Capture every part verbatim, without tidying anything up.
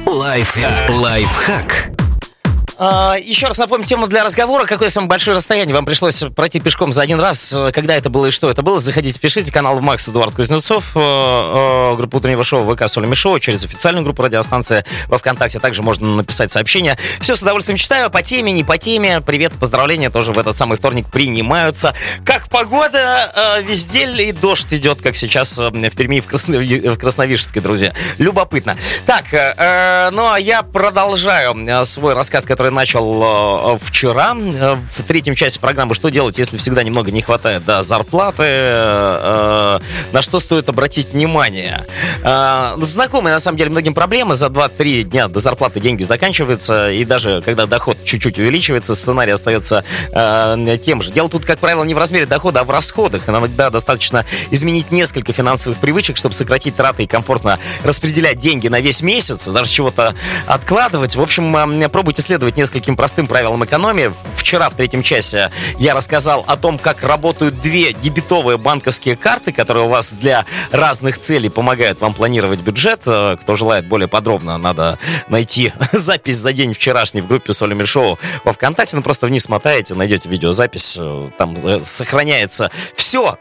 Лайфхак. Лайфхак. А, еще раз напомню тему для разговора. Какое самое большое расстояние вам пришлось пройти пешком за один раз? Когда это было и что это было? Заходите, пишите. Канал Макс, Эдуард Кузнецов, э, э, группа утреннего шоу ВК Солями Шоу, через официальную группу радиостанции во ВКонтакте. Также можно написать сообщение. Все с удовольствием читаю. По теме, не по теме. Привет, поздравления тоже в этот самый вторник принимаются. Как погода? Э, везде и дождь идет, как сейчас в Перми и в, Красно... в Красновишерске, друзья. Любопытно. Так, э, ну а я продолжаю свой рассказ, который начал э, вчера. В третьем части программы «Что делать, если всегда немного не хватает да, зарплаты?» э, На что стоит обратить внимание? Э, знакомые, на самом деле, многим проблемы. За два-три дня до зарплаты деньги заканчиваются. И даже когда доход чуть-чуть увеличивается, сценарий остается э, тем же. Дело тут, как правило, не в размере дохода, а в расходах. Иногда достаточно изменить несколько финансовых привычек, чтобы сократить траты и комфортно распределять деньги на весь месяц, даже чего-то откладывать. В общем, э, пробуйте следовать нескольким простым правилам экономии. Вчера в третьем часе я рассказал о том, как работают две дебетовые банковские карты, которые у вас для разных целей помогают вам планировать бюджет. Кто желает более подробно, надо найти запись за день вчерашний в группе Солями Шоу во ВКонтакте. Ну, просто вниз мотаете, найдете видеозапись, там сохраняется все.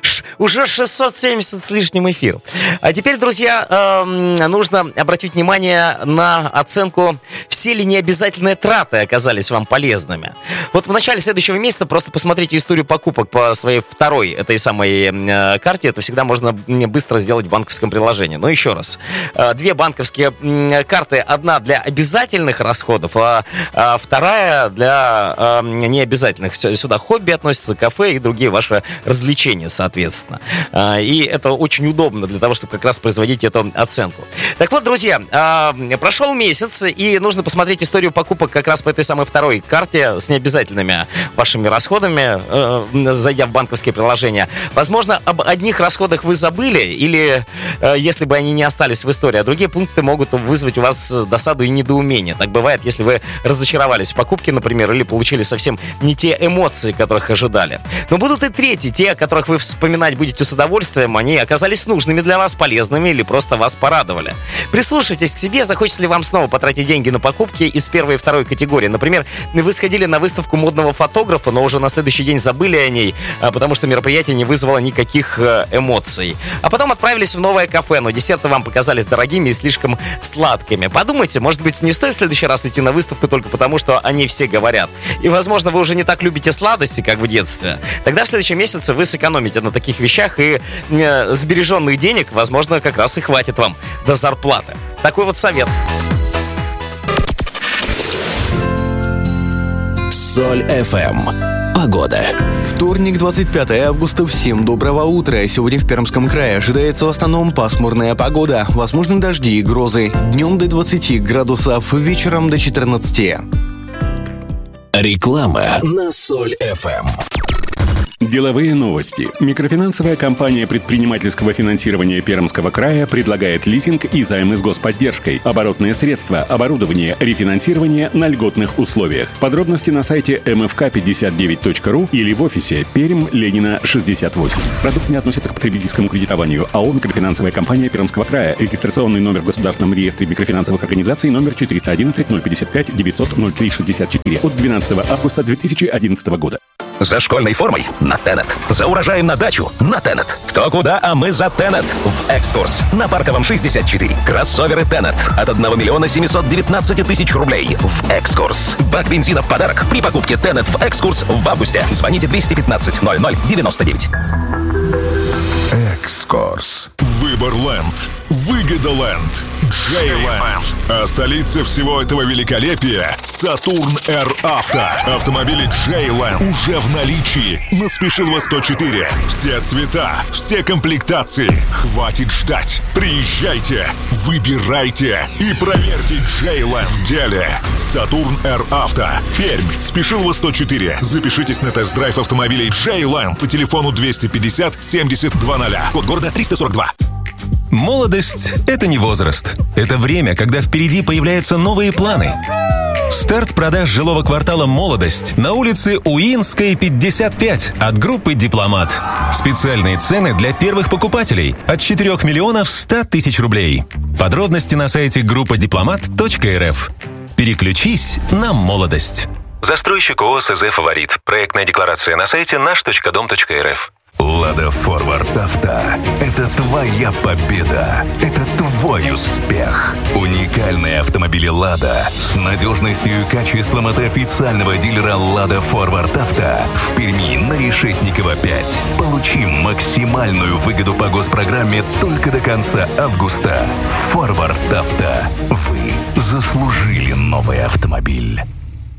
Уже шестьсот семьдесят с лишним эфиров. А теперь, друзья, нужно обратить внимание на оценку, все ли необязательные траты оказались вам полезными. Вот в начале следующего месяца просто посмотрите историю покупок по своей второй этой самой э, карте. Это всегда можно быстро сделать в банковском приложении. Но еще раз. Э, две банковские э, карты. Одна для обязательных расходов, а, а вторая для э, необязательных. Сюда хобби относятся, кафе и другие ваши развлечения, соответственно. Э, и это очень удобно для того, чтобы как раз производить эту оценку. Так вот, друзья, э, прошел месяц, и нужно посмотреть историю покупок как раз по этой самой второй карте с необязательными вашими расходами, э, зайдя в банковские приложения. Возможно, об одних расходах вы забыли, или э, если бы они не остались в истории, а другие пункты могут вызвать у вас досаду и недоумение. Так бывает, если вы разочаровались в покупке, например, или получили совсем не те эмоции, которых ожидали. Но будут и третьи, те, о которых вы вспоминать будете с удовольствием, они оказались нужными для вас, полезными или просто вас порадовали. Прислушайтесь к себе, захочется ли вам снова потратить деньги на покупки из первой и второй категории. Например, вы сходили на выставку модного фотографа, но уже на следующий день забыли о ней, потому что мероприятие не вызвало никаких эмоций. А потом отправились в новое кафе, но десерты вам показались дорогими и слишком сладкими. Подумайте, может быть, не стоит в следующий раз идти на выставку только потому, что они все говорят. И, возможно, вы уже не так любите сладости, как в детстве. Тогда в следующем месяце вы сэкономите на таких вещах, и э, сбереженных денег, возможно, как раз и хватит вам до зарплаты. Такой вот совет. Соль эф эм. Погода. Вторник, двадцать пятое августа. Всем доброго утра. Сегодня в Пермском крае ожидается в основном пасмурная погода. Возможны дожди и грозы. Днем до двадцати градусов, вечером до четырнадцати. Реклама на Соль эф эм. Деловые новости. Микрофинансовая компания предпринимательского финансирования Пермского края предлагает лизинг и займы с господдержкой, оборотные средства, оборудование, рефинансирование на льготных условиях. Подробности на сайте эм эф ка пятьдесят девять точка ру или в офисе Пермь, Ленина, шестьдесят восемь. Продукт не относится к потребительскому кредитованию. АО «Микрофинансовая компания Пермского края». Регистрационный номер в Государственном реестре микрофинансовых организаций номер четыреста одиннадцать ноль пятьдесят пять девятьсот ноль три шестьдесят четыре от двенадцатого августа две тысячи одиннадцатого года. За школьной формой на Тенет. За урожаем на дачу на Тенет. Кто куда, а мы за Тенет. В экскурс на Парковом шестьдесят четыре. Кроссоверы Тенет от одного миллиона семьсот девятнадцать тысяч рублей. В экскурс. Бак бензина в подарок при покупке Тенет в экскурс в августе. Звоните двести пятнадцать ноль ноль девяносто девять. Экскурс. Выборленд. Выгодоленд. Джейленд. А столица всего этого великолепия — Сатурн Р Авто. Автомобили Джейленд уже в наличии на Спешилова сто четыре. Все цвета, все комплектации. Хватит ждать. Приезжайте, выбирайте и проверьте Джейленд в деле. Сатурн Р Авто. Пермь. Спешилова сто четыре. Запишитесь на тест-драйв автомобилей Джейленд по телефону двести пятьдесят семьдесят два ноль. Код города триста сорок два. Молодость — это не возраст. Это время, когда впереди появляются новые планы. Старт продаж жилого квартала «Молодость» на улице Уинской, пятьдесят пять от группы «Дипломат». Специальные цены для первых покупателей от четырёх миллионов ста тысяч рублей. Подробности на сайте группа дипломат точка эр эф. Переключись на «Молодость». Застройщик ООО СЗ «Фаворит». Проектная декларация на сайте наш точка дом точка эр эф. Лада Форвард Авто – это твоя победа, это твой успех. Уникальные автомобили Лада с надежностью и качеством от официального дилера Лада Форвард Авто в Перми на Решетникова пять. Получи максимальную выгоду по госпрограмме только до конца августа. Форвард Авто. Вы заслужили новый автомобиль.